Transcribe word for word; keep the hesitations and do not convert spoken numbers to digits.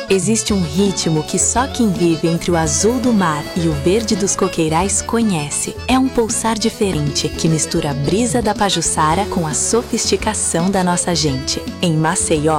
Existe um ritmo que só quem vive entre o azul do mar e o verde dos coqueirais conhece. É um pulsar diferente que mistura a brisa da Pajuçara com a sofisticação da nossa gente. Em Maceió,